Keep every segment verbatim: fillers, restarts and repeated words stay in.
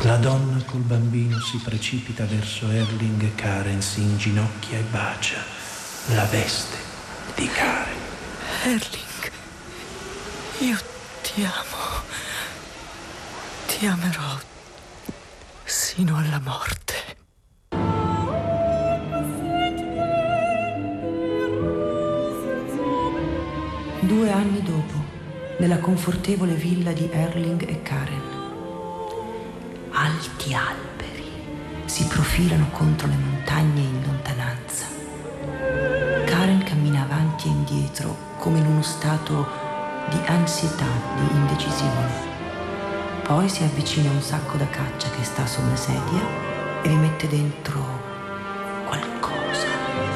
La donna col bambino si precipita verso Erling e Karen, si inginocchia e bacia la veste di Karen. Erling, io ti amo. Ti amerò sino alla morte. Due anni dopo, nella confortevole villa di Erling e Karen. Alti alberi si profilano contro le montagne in lontananza. Karen cammina avanti e indietro come in uno stato di ansietà, di indecisione. Poi si avvicina a un sacco da caccia che sta su una sedia e vi mette dentro qualcosa.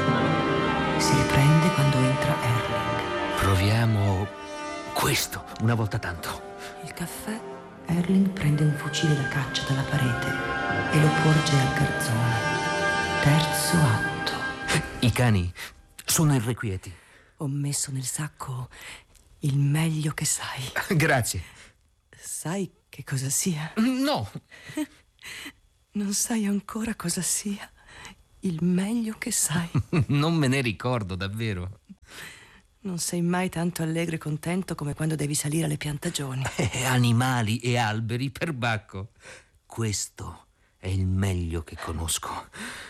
Si riprende quando entra Erling. Proviamo questo una volta tanto. Il caffè. Erling prende un fucile da caccia dalla parete e lo porge al garzone. Terzo atto. I cani sono irrequieti. Ho messo nel sacco il meglio che sai. Grazie. Sai che cosa sia? No. Non sai ancora cosa sia il meglio che sai. Non me ne ricordo davvero. Non sei mai tanto allegro e contento come quando devi salire alle piantagioni. Eh, animali e alberi per Bacco. Questo è il meglio che conosco.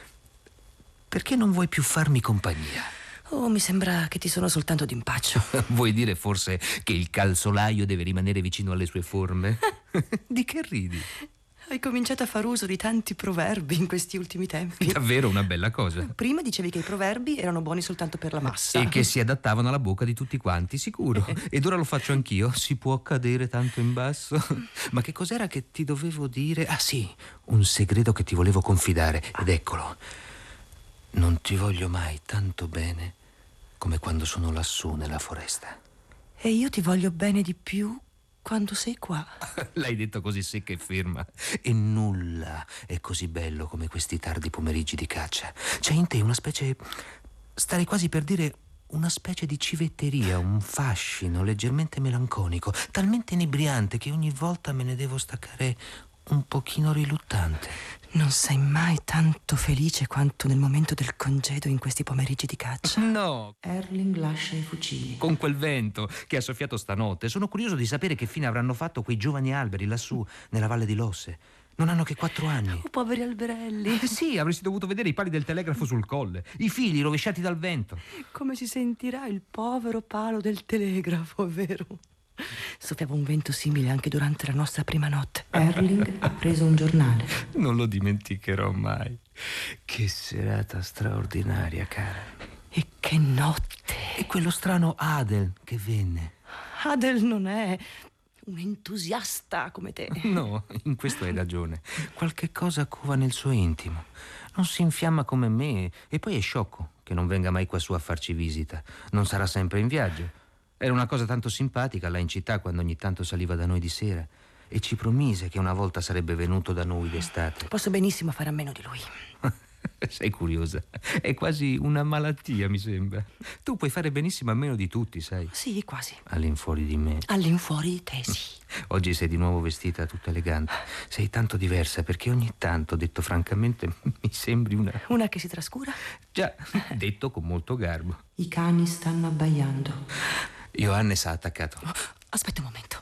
Perché non vuoi più farmi compagnia? Oh, mi sembra che ti sono soltanto d'impaccio. Vuoi dire forse che il calzolaio deve rimanere vicino alle sue forme? Di che ridi? Hai cominciato a far uso di tanti proverbi in questi ultimi tempi. Davvero una bella cosa. Prima dicevi che i proverbi erano buoni soltanto per la massa. E che si adattavano alla bocca di tutti quanti, sicuro. Ed ora lo faccio anch'io. Si può cadere tanto in basso. Ma che cos'era che ti dovevo dire? Ah sì, un segreto che ti volevo confidare. Ed eccolo. Non ti voglio mai tanto bene come quando sono lassù nella foresta. E io ti voglio bene di più quando sei qua. L'hai detto così secca e ferma. E nulla è così bello come questi tardi pomeriggi di caccia. C'è in te una specie, starei quasi per dire, una specie di civetteria, un fascino leggermente melanconico, talmente inebriante che ogni volta me ne devo staccare un pochino riluttante. Non sei mai tanto felice quanto nel momento del congedo in questi pomeriggi di caccia. No. Erling lascia i fucili. Con quel vento che ha soffiato stanotte, sono curioso di sapere che fine avranno fatto quei giovani alberi lassù nella valle di Losse. Non hanno che quattro anni. Oh, poveri alberelli. Eh sì, avresti dovuto vedere i pali del telegrafo sul colle, i fili rovesciati dal vento. Come si sentirà il povero palo del telegrafo, vero? Soffiava un vento simile anche durante la nostra prima notte. Erling ha preso un giornale. Non lo dimenticherò mai. Che serata straordinaria, cara. E che notte. E quello strano Adel che venne. Adel non è un entusiasta come te. No, in questo hai ragione. Qualche cosa cova nel suo intimo. Non si infiamma come me e poi è sciocco che non venga mai quassù a farci visita. Non sarà sempre in viaggio. Era una cosa tanto simpatica là in città quando ogni tanto saliva da noi di sera e ci promise che una volta sarebbe venuto da noi d'estate. Posso benissimo fare a meno di lui. Sei curiosa. È quasi una malattia, mi sembra. Tu puoi fare benissimo a meno di tutti, sai. Sì, quasi. All'infuori di me. All'infuori di te, sì. Oggi sei di nuovo vestita tutta elegante. Sei tanto diversa perché ogni tanto, detto francamente, mi sembri una... Una che si trascura? Già, detto con molto garbo. I cani stanno abbaiando. Johannes ha attaccato. Aspetta un momento.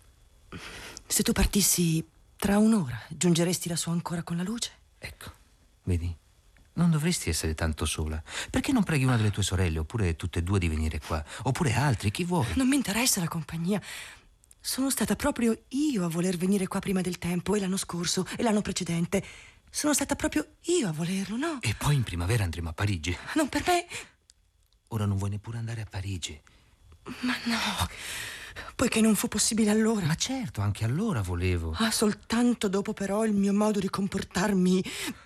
Se tu partissi tra un'ora, giungeresti lassù ancora con la luce? Ecco, vedi? Non dovresti essere tanto sola. Perché non preghi una delle tue sorelle, oppure tutte e due di venire qua? Oppure altri, chi vuoi? Non mi interessa la compagnia. Sono stata proprio io a voler venire qua prima del tempo, e l'anno scorso, e l'anno precedente. Sono stata proprio io a volerlo, no? E poi in primavera andremo a Parigi. Non per me. Ora non vuoi neppure andare a Parigi. Ma no, poiché non fu possibile allora. Ma certo, anche allora volevo. Ah, soltanto dopo però il mio modo di comportarmi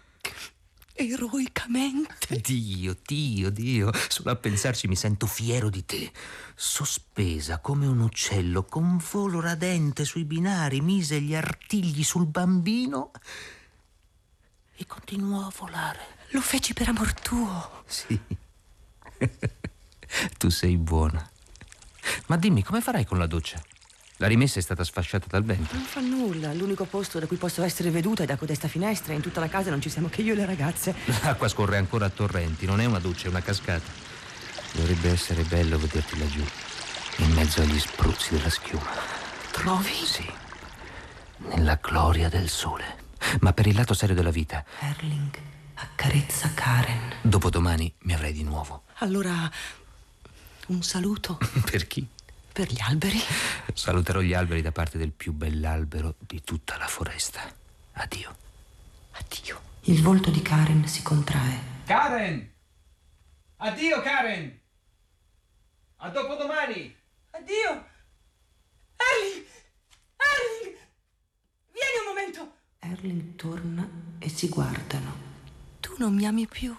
eroicamente. Dio, Dio, Dio, solo a pensarci mi sento fiero di te. Sospesa come un uccello, con volo radente sui binari, mise gli artigli sul bambino e continuò a volare. Lo feci per amor tuo. Sì. Tu sei buona. Ma dimmi, come farai con la doccia? La rimessa è stata sfasciata dal vento. Non fa nulla. L'unico posto da cui posso essere veduta è da codesta finestra. In tutta la casa non ci siamo che io e le ragazze. L'acqua scorre ancora a torrenti. Non è una doccia, è una cascata. Dovrebbe essere bello vederti laggiù, in mezzo agli spruzzi della schiuma. Trovi? Sì. Nella gloria del sole. Ma per il lato serio della vita, Erling accarezza Karen. dopodomani mi avrai di nuovo. Allora, un saluto Per chi? per gli alberi. Saluterò gli alberi da parte del più bell'albero di tutta la foresta. Addio. Addio. Il volto di Karen si contrae. Karen! Addio, Karen! A dopodomani! Addio! Erling! Erling! Vieni un momento! Erling torna e si guardano. Tu non mi ami più.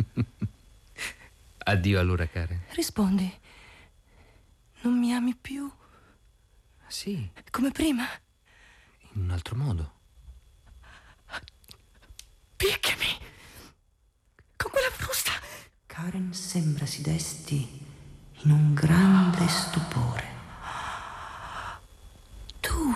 Addio allora, Karen. Rispondi. Non mi ami più? Sì, Come prima? in un altro modo. Picchiami! Con quella frusta! Karen sembra si desti in un grande stupore. Tu...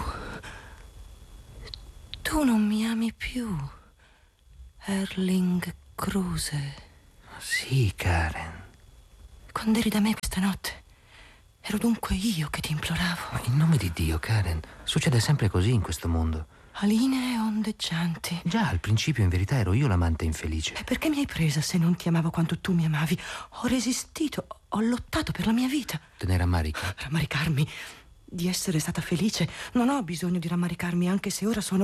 Tu non mi ami più, Erling Kruse. Sì, Karen. Quando eri da me questa notte, ero dunque io che ti imploravo. Ma in nome di Dio, Karen, succede sempre così in questo mondo. A linee ondeggianti. Già, al principio in verità ero io l'amante infelice. E perché mi hai presa se non ti amavo quanto tu mi amavi? Ho resistito, ho lottato per la mia vita. Te ne rammarichi? Rammaricarmi di essere stata felice. Non ho bisogno di rammaricarmi, anche se ora sono